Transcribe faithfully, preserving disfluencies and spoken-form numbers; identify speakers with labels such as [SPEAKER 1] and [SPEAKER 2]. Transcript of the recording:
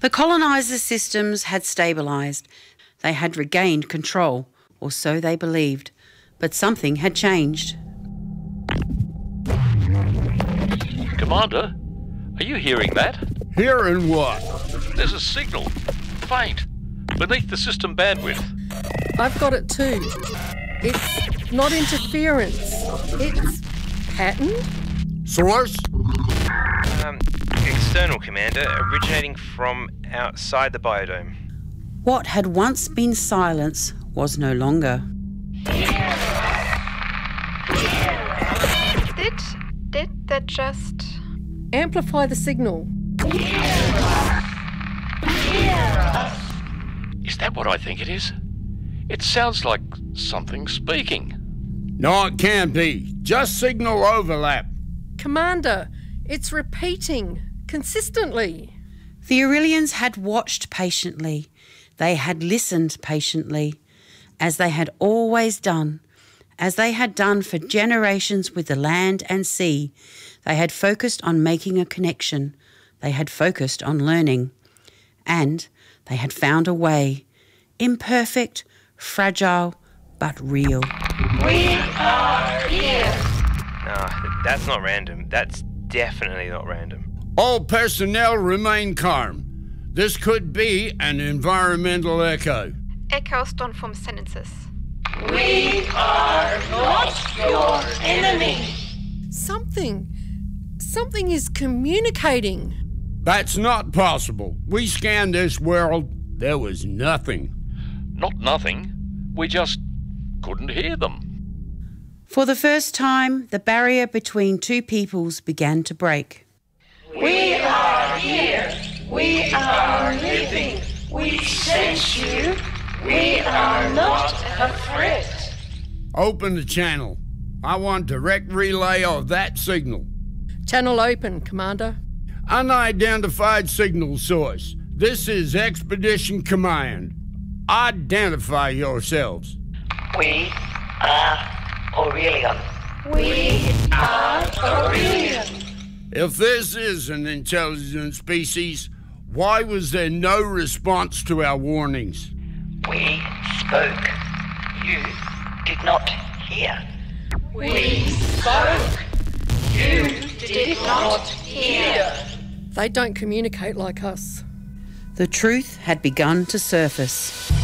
[SPEAKER 1] The coloniser systems had stabilised. They had regained control, or so they believed. But something had changed.
[SPEAKER 2] Commander, are you hearing that?
[SPEAKER 3] Hearing what?
[SPEAKER 2] There's a signal. Faint. Beneath the system bandwidth.
[SPEAKER 4] I've got it too. It's not interference. It's patterned.
[SPEAKER 3] Source?
[SPEAKER 5] Um, external, Commander, originating from outside the biodome.
[SPEAKER 1] What had once been silence was no longer.
[SPEAKER 6] Did, did that just...
[SPEAKER 4] Amplify the signal.
[SPEAKER 2] Is that what I think it is? It sounds like something speaking.
[SPEAKER 3] No, it can't be. Just signal overlap.
[SPEAKER 4] Commander, it's repeating consistently.
[SPEAKER 1] The Aurelians had watched patiently. They had listened patiently, as they had always done, as they had done for generations with the land and sea. They had focused on making a connection. They had focused on learning. And they had found a way, imperfect, fragile, but real.
[SPEAKER 6] We are here.
[SPEAKER 5] No, that's not random. That's definitely not random.
[SPEAKER 3] All personnel remain calm. This could be an environmental echo.
[SPEAKER 6] Echoes don't form sentences.
[SPEAKER 7] We are not your enemy.
[SPEAKER 4] Something, something is communicating.
[SPEAKER 3] That's not possible. We scanned this world. There was nothing.
[SPEAKER 2] Not nothing. We just couldn't hear them.
[SPEAKER 1] For the first time, the barrier between two peoples began to break.
[SPEAKER 7] We are here. We are living. We sense you. We are not a threat.
[SPEAKER 3] Open the channel. I want direct relay of that signal.
[SPEAKER 4] Channel open, Commander.
[SPEAKER 3] Unidentified signal source. This is Expedition Command. Identify yourselves.
[SPEAKER 8] We are Aurelian.
[SPEAKER 7] We are Aurelian.
[SPEAKER 3] If this is an intelligent species, why was there no response to our warnings?
[SPEAKER 8] We spoke. You did not hear.
[SPEAKER 7] We spoke. You did not hear.
[SPEAKER 4] They don't communicate like us.
[SPEAKER 1] The truth had begun to surface.